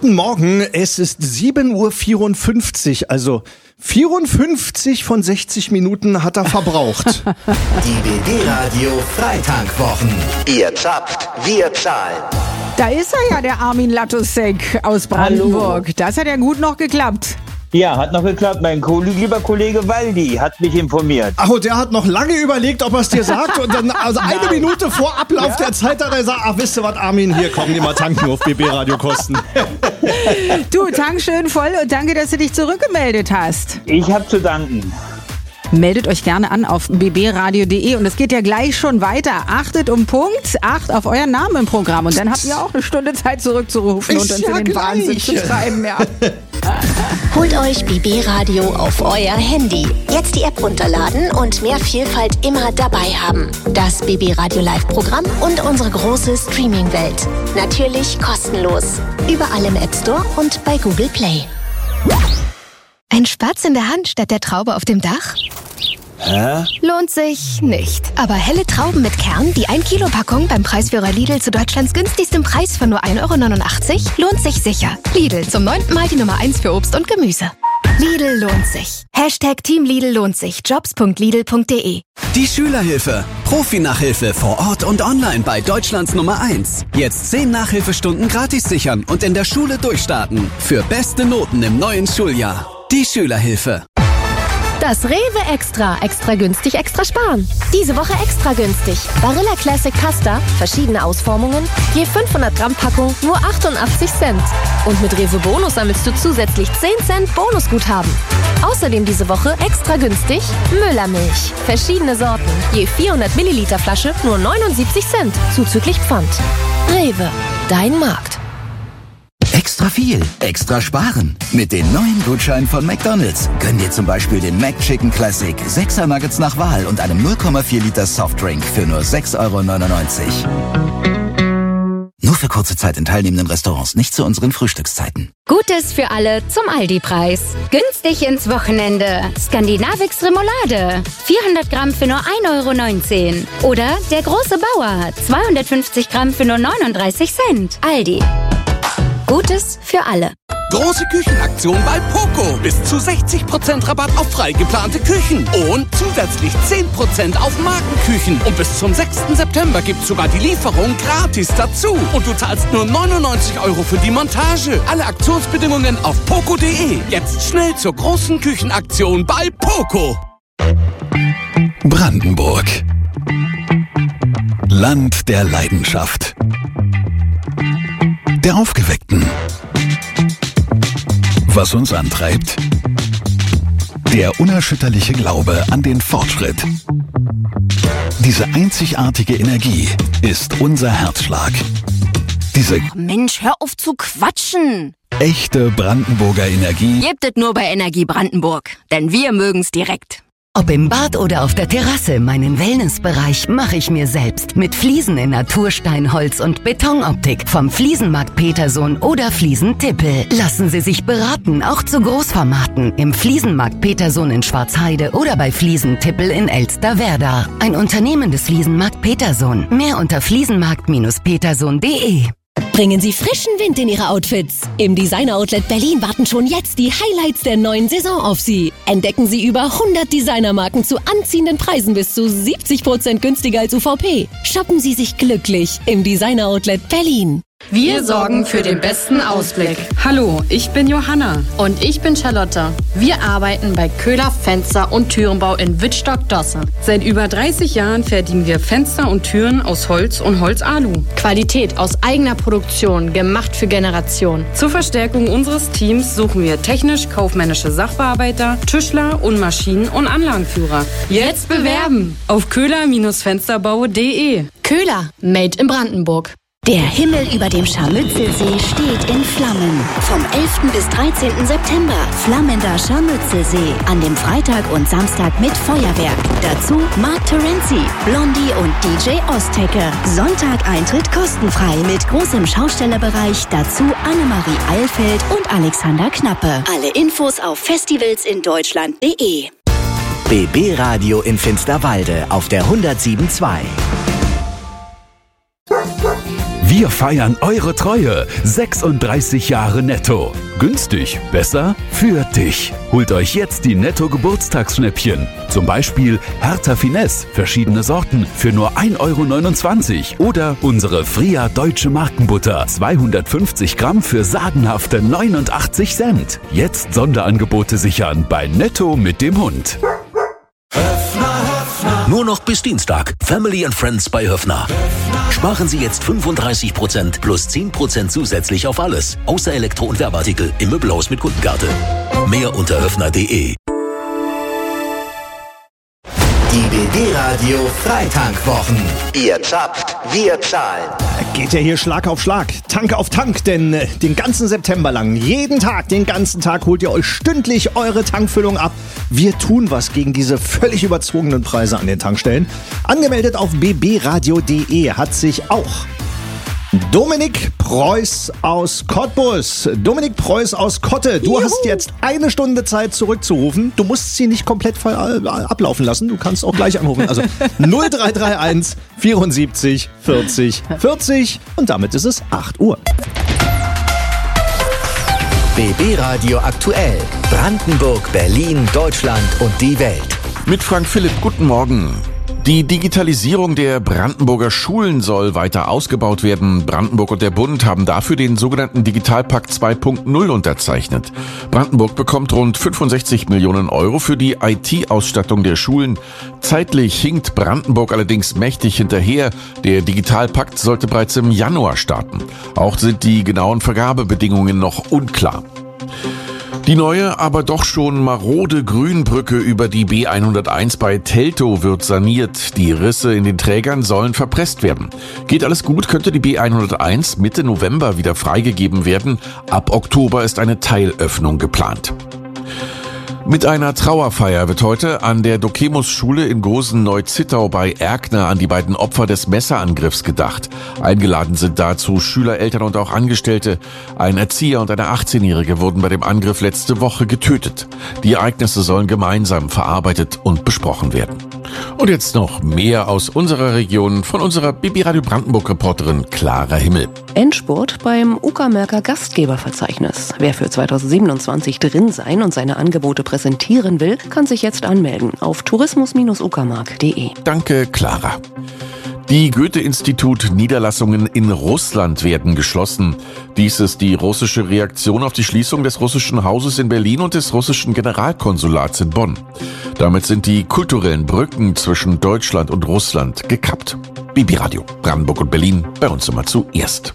Guten Morgen, es ist 7:54 Uhr, also 54 von 60 Minuten hat er verbraucht. Die BB-Radio Freitagwochen. Ihr zappt, wir zahlen. Da ist er ja, der Armin Lattusek aus Brandenburg. Hallo. Das hat ja gut noch geklappt. Ja, hat noch geklappt. Mein lieber Kollege Waldi hat mich informiert. Ach, und der hat noch lange überlegt, ob er es dir sagt. Und dann, also eine Minute vor Ablauf der Zeit hat er gesagt, ach, wisst ihr was, Armin, hier, komm, geh mal tanken auf BB-Radio-Kosten. Du, tank schön voll und danke, dass du dich zurückgemeldet hast. Ich hab zu danken. Meldet euch gerne an auf bbradio.de und es geht ja gleich schon weiter. Achtet um Punkt 8 auf euren Namen im Programm und dann habt ihr auch eine Stunde Zeit zurückzurufen und uns in den Wahnsinn zu treiben. Ja. Holt euch BB Radio auf euer Handy. Jetzt die App runterladen und mehr Vielfalt immer dabei haben. Das BB Radio Live-Programm und unsere große Streaming-Welt. Natürlich kostenlos. Überall im App Store und bei Google Play. Ein Spatz in der Hand statt der Traube auf dem Dach? Hä? Lohnt sich nicht. Aber helle Trauben mit Kern, die 1-Kilo-Packung beim Preisführer Lidl zu Deutschlands günstigstem Preis von nur 1,89 € lohnt sich sicher. Lidl, zum 9. Mal die Nummer 1 für Obst und Gemüse. Lidl lohnt sich. #Team Lidl lohnt sich. Jobs.lidl.de. Die Schülerhilfe. Profi-Nachhilfe vor Ort und online bei Deutschlands Nummer 1. Jetzt 10 Nachhilfestunden gratis sichern und in der Schule durchstarten. Für beste Noten im neuen Schuljahr. Die Schülerhilfe. Das Rewe Extra. Extra günstig, extra sparen. Diese Woche extra günstig. Barilla Classic Pasta, verschiedene Ausformungen, je 500 Gramm Packung, nur 88 Cent. Und mit Rewe Bonus sammelst du zusätzlich 10 Cent Bonusguthaben. Außerdem diese Woche extra günstig Müllermilch. Verschiedene Sorten, je 400 Milliliter Flasche, nur 79 Cent, zuzüglich Pfand. Rewe, dein Markt. Extra viel, extra sparen. Mit den neuen Gutscheinen von McDonald's. Gönn dir zum Beispiel den McChicken Classic, 6er Nuggets nach Wahl und einem 0,4 Liter Softdrink für nur 6,99 €. Nur für kurze Zeit in teilnehmenden Restaurants, nicht zu unseren Frühstückszeiten. Gutes für alle zum Aldi-Preis. Günstig ins Wochenende. Skandinavix Remoulade. 400 Gramm für nur 1,19 €. Oder der große Bauer. 250 Gramm für nur 39 Cent. Aldi. Gutes für alle. Große Küchenaktion bei Poco. Bis zu 60% Rabatt auf frei geplante Küchen. Und zusätzlich 10% auf Markenküchen. Und bis zum 6. September gibt's sogar die Lieferung gratis dazu. Und du zahlst nur 99 € für die Montage. Alle Aktionsbedingungen auf poco.de. Jetzt schnell zur großen Küchenaktion bei Poco. Brandenburg. Land der Leidenschaft. Der Aufgeweckten. Was uns antreibt? Der unerschütterliche Glaube an den Fortschritt. Diese einzigartige Energie ist unser Herzschlag. Diese Mensch, hör auf zu quatschen. echte Brandenburger Energie Gebt es nur bei Energie Brandenburg, denn wir mögen's direkt. Ob im Bad oder auf der Terrasse, meinen Wellnessbereich mache ich mir selbst. Mit Fliesen in Naturstein, Holz und Betonoptik. Vom Fliesenmarkt Petersohn oder Fliesen-Tippel. Lassen Sie sich beraten, auch zu Großformaten. Im Fliesenmarkt Petersohn in Schwarzheide oder bei Fliesen-Tippel in Elsterwerda. Ein Unternehmen des Fliesenmarkt Petersohn. Mehr unter fliesenmarkt-petersohn.de. Bringen Sie frischen Wind in Ihre Outfits. Im Designer Outlet Berlin warten schon jetzt die Highlights der neuen Saison auf Sie. Entdecken Sie über 100 Designermarken zu anziehenden Preisen bis zu 70% günstiger als UVP. Shoppen Sie sich glücklich im Designer Outlet Berlin. Wir sorgen für den besten Ausblick. Hallo, ich bin Johanna. Und ich bin Charlotte. Wir arbeiten bei Köhler Fenster- und Türenbau in Wittstock-Dosse. Seit über 30 Jahren fertigen wir Fenster und Türen aus Holz und Holz-Alu. Qualität aus eigener Produktion, gemacht für Generationen. Zur Verstärkung unseres Teams suchen wir technisch-kaufmännische Sachbearbeiter, Tischler und Maschinen- und Anlagenführer. Jetzt bewerben auf köhler-fensterbau.de. Köhler, made in Brandenburg. Der Himmel über dem Scharmützelsee steht in Flammen. Vom 11. bis 13. September flammender Scharmützelsee. An dem Freitag und Samstag mit Feuerwerk. Dazu Mark Terenzi, Blondie und DJ Ostecke. Sonntag Eintritt kostenfrei mit großem Schaustellerbereich. Dazu Annemarie Eilfeld und Alexander Knappe. Alle Infos auf festivalsindeutschland.de. BB Radio in Finsterwalde auf der 107.2. Wir feiern eure Treue. 36 Jahre Netto. Günstig, besser für dich. Holt euch jetzt die Netto-Geburtstagsschnäppchen. Zum Beispiel Hertha Finesse, verschiedene Sorten für nur 1,29 € oder unsere Fria Deutsche Markenbutter, 250 Gramm für sagenhafte 89 Cent. Jetzt Sonderangebote sichern bei Netto mit dem Hund. Nur noch bis Dienstag. Family and Friends bei Höffner. Sparen Sie jetzt 35% plus 10% zusätzlich auf alles. Außer Elektro- und Werbeartikel im Möbelhaus mit Kundenkarte. Mehr unter höffner.de. Die BB Radio Freitankwochen. Ihr zapft, wir zahlen. Geht ja hier Schlag auf Schlag, Tank auf Tank, denn den ganzen September lang, jeden Tag, den ganzen Tag holt ihr euch stündlich eure Tankfüllung ab. Wir tun was gegen diese völlig überzogenen Preise an den Tankstellen. Angemeldet auf bbradio.de hat sich auch Dominik Preuß aus Cottbus. Dominik Preuß aus Kotte, du hast jetzt 1 Stunde Zeit zurückzurufen. Du musst sie nicht komplett ablaufen lassen. Du kannst auch gleich anrufen. Also 0331 74 40 40 und damit ist es 8 Uhr. BB Radio aktuell. Brandenburg, Berlin, Deutschland und die Welt. Mit Frank Philipp, guten Morgen. Die Digitalisierung der Brandenburger Schulen soll weiter ausgebaut werden. Brandenburg und der Bund haben dafür den sogenannten Digitalpakt 2.0 unterzeichnet. Brandenburg bekommt rund 65 Millionen € für die IT-Ausstattung der Schulen. Zeitlich hinkt Brandenburg allerdings mächtig hinterher. Der Digitalpakt sollte bereits im Januar starten. Auch sind die genauen Vergabebedingungen noch unklar. Die neue, aber doch schon marode Grünbrücke über die B101 bei Teltow wird saniert. Die Risse in den Trägern sollen verpresst werden. Geht alles gut, könnte die B101 Mitte November wieder freigegeben werden. Ab Oktober ist eine Teilöffnung geplant. Mit einer Trauerfeier wird heute an der Dokemus-Schule in Gosen-Neu-Zittau bei Erkner an die beiden Opfer des Messerangriffs gedacht. Eingeladen sind dazu Schüler, Eltern und auch Angestellte. Ein Erzieher und eine 18-Jährige wurden bei dem Angriff letzte Woche getötet. Die Ereignisse sollen gemeinsam verarbeitet und besprochen werden. Und jetzt noch mehr aus unserer Region von unserer BB Radio Brandenburg-Reporterin Clara Himmel. Endspurt beim Uckermärker Gastgeberverzeichnis. Wer für 2027 drin sein und seine Angebote präsentieren will, kann sich jetzt anmelden auf tourismus-uckermark.de. Danke, Clara. Die Goethe-Institut-Niederlassungen in Russland werden geschlossen. Dies ist die russische Reaktion auf die Schließung des russischen Hauses in Berlin und des russischen Generalkonsulats in Bonn. Damit sind die kulturellen Brücken zwischen Deutschland und Russland gekappt. BB Radio, Brandenburg und Berlin, bei uns immer zuerst.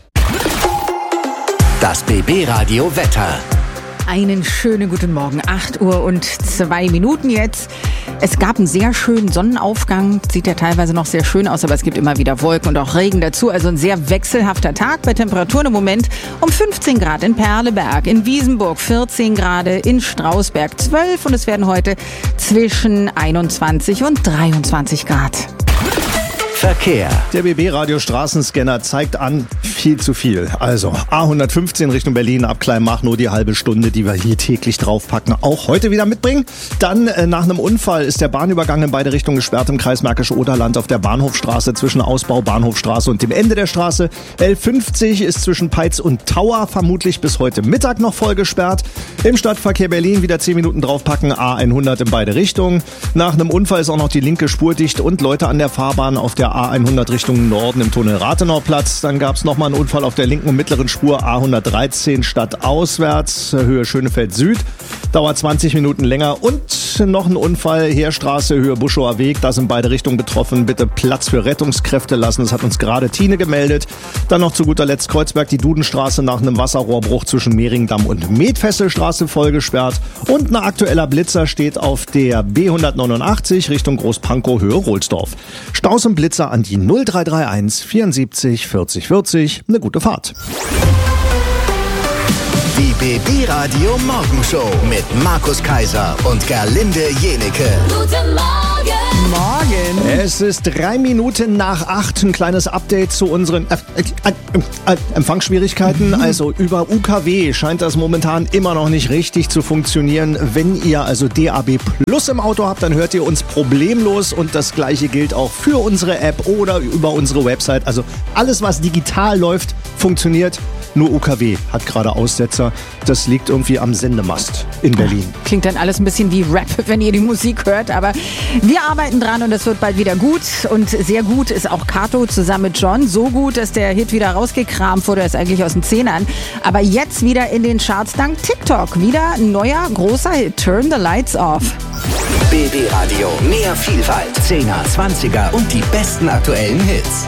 Das BB Radio Wetter. Einen schönen guten Morgen, 8 Uhr und 2 Minuten jetzt. Es gab einen sehr schönen Sonnenaufgang, sieht ja teilweise noch sehr schön aus, aber es gibt immer wieder Wolken und auch Regen dazu. Also ein sehr wechselhafter Tag bei Temperaturen im Moment um 15 Grad in Perleberg, in Wiesenburg 14 Grad, in Strausberg 12 und es werden heute zwischen 21 und 23 Grad. Verkehr. Der BB-Radio Straßenscanner zeigt an, viel zu viel. Also A115 Richtung Berlin ab Kleinmachnow die halbe Stunde, die wir hier täglich draufpacken, auch heute wieder mitbringen. Dann nach einem Unfall ist der Bahnübergang in beide Richtungen gesperrt im Kreis Märkisch-Oderland auf der Bahnhofstraße zwischen Ausbau Bahnhofstraße und dem Ende der Straße. L50 ist zwischen Peitz und Tauer vermutlich bis heute Mittag noch voll gesperrt. Im Stadtverkehr Berlin wieder 10 Minuten draufpacken, A100 in beide Richtungen. Nach einem Unfall ist auch noch die linke Spur dicht und Leute an der Fahrbahn auf der A100 Richtung Norden im Tunnel Rathenauplatz. Dann gab es nochmal einen Unfall auf der linken und mittleren Spur A113 stadtauswärts, Höhe Schönefeld Süd. Dauert 20 Minuten länger. Und noch ein Unfall, Heerstraße, Höhe Buschower Weg. Da sind beide Richtungen betroffen. Bitte Platz für Rettungskräfte lassen. Das hat uns gerade Tine gemeldet. Dann noch zu guter Letzt Kreuzberg, die Dudenstraße nach einem Wasserrohrbruch zwischen Mehringdamm und Metfesselstraße voll gesperrt. Und ein aktueller Blitzer steht auf der B189 Richtung Großpankow, Höhe Rohlsdorf. Staus und Blitzer an die 0331 74 40 40. Eine gute Fahrt. Die BB Radio Morgenshow mit Markus Kaiser und Gerlinde Jenecke. Guten Morgen! Morgen. Es ist 3 Minuten nach 8. Ein kleines Update zu unseren Empfangsschwierigkeiten. Also über UKW scheint das momentan immer noch nicht richtig zu funktionieren. Wenn ihr also DAB Plus im Auto habt, dann hört ihr uns problemlos. Und das gleiche gilt auch für unsere App oder über unsere Website. Also alles, was digital läuft, funktioniert. Nur UKW hat gerade Aussetzer. Das liegt irgendwie am Sendemast in Berlin. Klingt dann alles ein bisschen wie Rap, wenn ihr die Musik hört. Aber wir arbeiten dran und es wird bald wieder gut. Und sehr gut ist auch Kato zusammen mit John. So gut, dass der Hit wieder rausgekramt wurde. Er ist eigentlich aus den 10ern. Aber jetzt wieder in den Charts dank TikTok. Wieder ein neuer, großer Hit. Turn the Lights Off. BB Radio. Mehr Vielfalt. 10er, 20er und die besten aktuellen Hits.